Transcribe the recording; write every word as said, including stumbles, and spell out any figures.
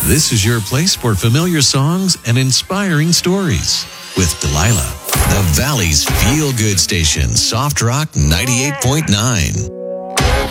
This is your place for familiar songs and inspiring stories with Delilah. The Valley's feel-good station, Soft Rock ninety-eight point nine.